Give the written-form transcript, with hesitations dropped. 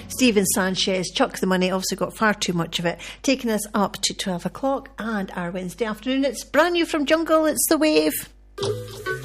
Steven Sanchez, Chuck the Money, also got far too much of it, taking us up to 12 o'clock and our Wednesday afternoon. It's brand new from Jungle, it's The Wave.